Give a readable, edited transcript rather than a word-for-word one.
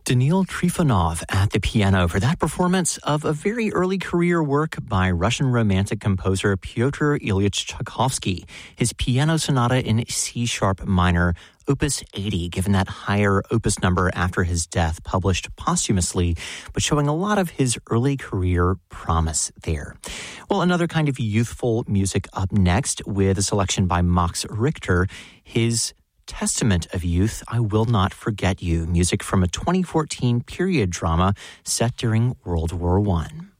Daniil Trifonov at the piano for that performance of a very early career work by Russian Romantic composer Pyotr Ilyich Tchaikovsky, his piano sonata in C-sharp minor, Opus 80, given that higher opus number after his death, published posthumously, but showing a lot of his early career promise there. Well, another kind of youthful music up next with a selection by Max Richter, his Testament of Youth, I Will Not Forget You, music from a 2014 period drama set during World War I.